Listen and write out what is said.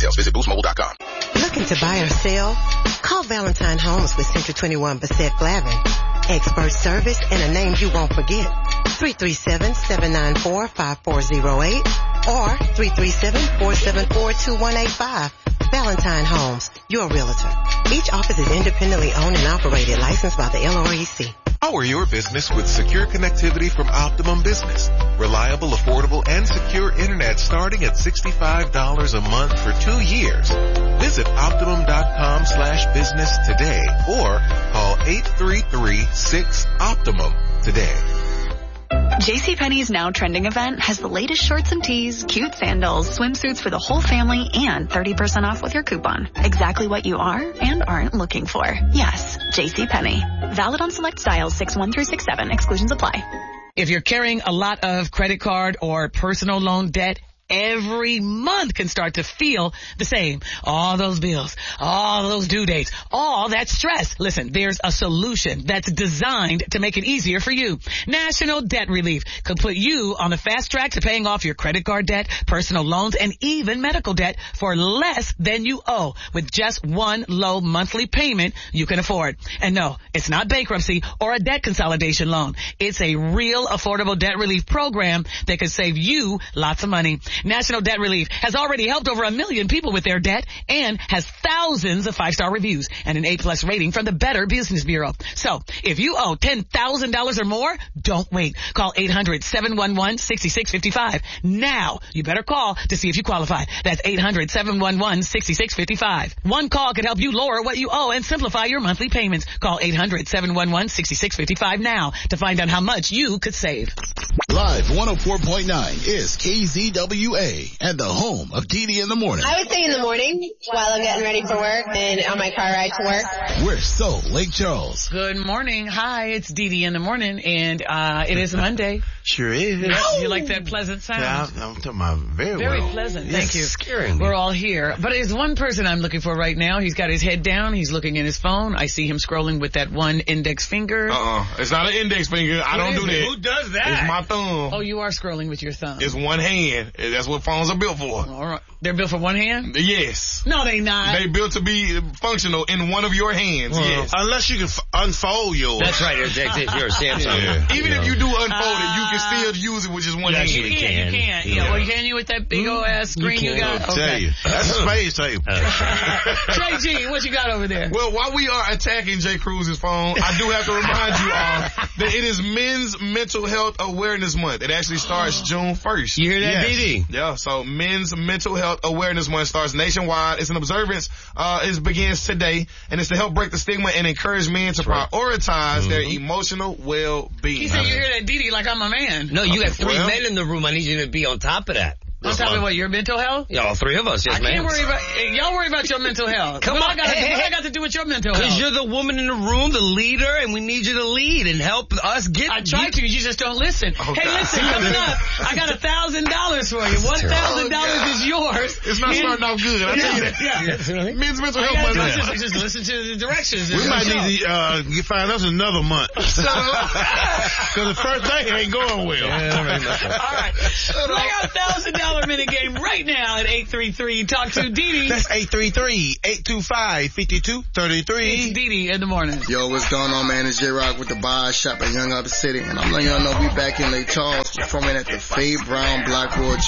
details. Visit boostmobile.com. Looking to buy or sell? Call Valentine Homes with Century 21 Bassett Flavin. Expert service and a name you won't forget. 337-794-5408 or 337-474-2185. Valentine Homes, your realtor. Each office is independently owned and operated, licensed by the LREC. Power your business with secure connectivity from Optimum Business. Reliable, affordable, and secure internet starting at $65 a month for 2 years. Visit Optimum.com/business today or call 833-6-OPTIMUM today. JCPenney's Now Trending event has the latest shorts and tees, cute sandals, swimsuits for the whole family, and 30% off with your coupon. Exactly what you are and aren't looking for. Yes, JCPenney. Valid on select styles 6-1 through 6-7. Exclusions apply. If you're carrying a lot of credit card or personal loan debt, every month can start to feel the same. All those bills, all those due dates, all that stress. Listen, there's a solution that's designed to make it easier for you. National Debt Relief could put you on the fast track to paying off your credit card debt, personal loans, and even medical debt for less than you owe with just one low monthly payment you can afford. And no, it's not bankruptcy or a debt consolidation loan. It's a real affordable debt relief program that could save you lots of money. National Debt Relief has already helped over 1 million people with their debt and has thousands of 5-star reviews and an A+ rating from the Better Business Bureau. So if you owe $10,000 or more, don't wait. Call 800-711-6655. Now, you better call to see if you qualify. That's 800-711-6655. One call can help you lower what you owe and simplify your monthly payments. Call 800-711-6655 now to find out how much you could save. Live 104.9 is KZWA and the home of Dee in the morning. I would say in the morning while I'm getting ready for work and on my car ride to work. We're so Lake Charles. Good morning. Hi, it's Dee in the morning, and it is Monday. Sure is. You like that pleasant sound? Yeah, I'm talking about very well. Pleasant. It's Thank you. Scaring me. We're all here. But there's one person I'm looking for right now. He's got his head down. He's looking in his phone. I see him scrolling with that one index finger. It's not an index finger. I don't do that. Who does that? It's my thumb. Oh, you are scrolling with your thumb. It's one hand. That's what phones are built for. All right. They're built for one hand? Yes. No, they not. They built to be functional in one of your hands. Yes. Unless you can unfold yours. That's right. You're a Samsung. Yeah. Even if you do unfold it, you can still use it with just one hand. You can. Yeah. Well, can you with that big old ass screen you got? I'll tell you. That's a space table. Trey G, what you got over there? Well, while we are attacking Jay Cruz's phone, I do have to remind you all that it is Men's Mental Health Awareness Month. It actually starts June 1st. You hear that, Dee? Yeah, so Men's Mental Health Awareness Month starts nationwide. It's an observance. It begins today, and it's to help break the stigma and encourage men to prioritize their emotional well-being. He said, you hear that, Dee, like I'm a man. No, you got three men in the room. I need you to be on top of that. On top of what, your mental health? Yeah, all three of us, yes, I can't worry about, y'all worry about your mental health. Come on. What I got to do with your mental health? Because you're the woman in the room, the leader, and we need you to lead and help us get... I try to, you just don't listen. Oh, hey, listen, coming up, I got $1,000 for you. $1,000 is yours. It's not starting off good, I tell you that. Yeah. Men's Mental Health Month. Just listen to the directions. We might need to find us another month. Because the first day ain't going well. All right. I got $1,000 minute game right now at 833. Talk to Dee. That's 833-825-5233. It's Dee in the morning. Yo, what's going on, man? It's J-Rock with the Bar Shop in Young Upper City. And I'm letting y'all know we back in Lake Charles performing at the Faye Brown Blackboard